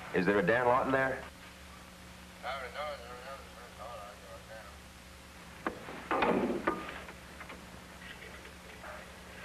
Is there a Dan Lawton there? I don't know.